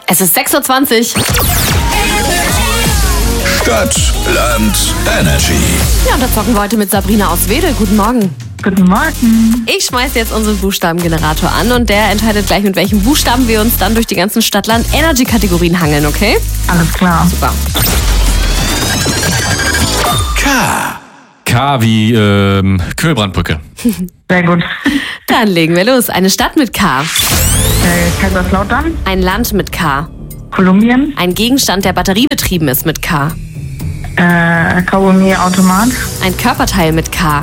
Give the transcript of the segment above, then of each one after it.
Es ist 6:20 Uhr. Stadt, Land, Energy. Ja, und da zocken wir heute mit Sabrina aus Wedel. Guten Morgen. Guten Morgen. Ich schmeiße jetzt unseren Buchstabengenerator an und der entscheidet gleich, mit welchen Buchstaben wir uns dann durch die ganzen Stadt-Land-Energy-Kategorien hangeln, okay? Alles klar. Super. K. K wie Kühlbrandbrücke. Sehr gut. Dann legen wir los. Eine Stadt mit K. Kaiserslautern, Ein Land mit K. Kolumbien, Ein Gegenstand, der batteriebetrieben ist mit K. Kaugummi-Automat, Ein Körperteil mit K.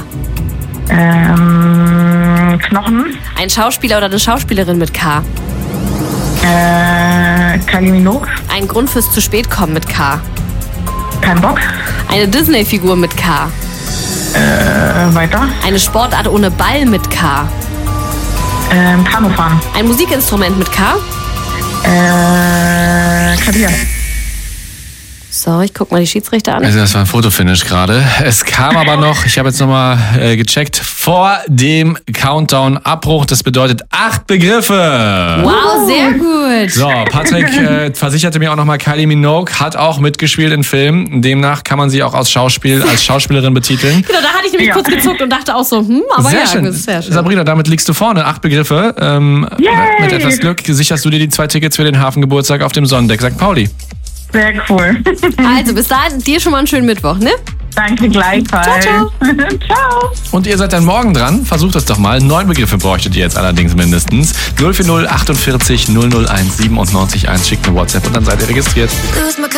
Knochen, Ein Schauspieler oder eine Schauspielerin mit K. Kylie Minogue, Ein Grund fürs zu spät kommen mit K. kein Bock, Eine Disney-Figur mit K. weiter, Eine Sportart ohne Ball mit K. Kanufahren, Ein Musikinstrument mit K. Klavier, So, ich guck mal die Schiedsrichter an. Also das war ein Fotofinish gerade. Es kam aber noch, ich habe jetzt nochmal gecheckt, vor dem Countdown-Abbruch. Das bedeutet 8 Begriffe. Wow, sehr gut. So, Patrick versicherte mir auch nochmal, Kylie Minogue hat auch mitgespielt in Filmen. Demnach kann man sie auch als Schauspielerin betiteln. Genau, da hatte ich nämlich Ja. kurz gezuckt und dachte auch so, aber Sehr ja, schön. sehr schön. Sabrina, damit liegst du vorne. 8 Begriffe. Yay. Mit etwas Glück sicherst du dir die 2 Tickets für den Hafengeburtstag auf dem Sonnendeck St. Pauli. sehr cool. Also, bis dahin, dir schon mal einen schönen Mittwoch, ne? Danke gleichfalls. Ciao, Ciao. Und ihr seid dann morgen dran. Versucht das doch mal. 9 Begriffe bräuchtet ihr jetzt allerdings mindestens. 040 48 001 97 1. Schickt eine WhatsApp und dann seid ihr registriert.